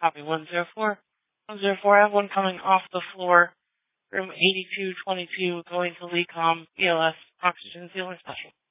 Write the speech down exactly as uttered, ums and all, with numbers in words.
Copy one zero four. one zero four, I have one coming off the floor. Room eighty-two twenty-two, going to LECOM, B L S, oxygen ceiling special.